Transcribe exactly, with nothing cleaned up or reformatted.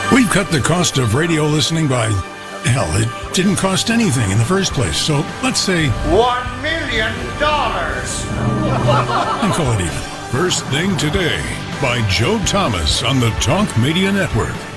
We've cut the cost of radio listening by, hell, it didn't cost anything in the first place. So let's say One million dollars. and call it even. First Thing Today by Joe Thomas on the Talk Media Network.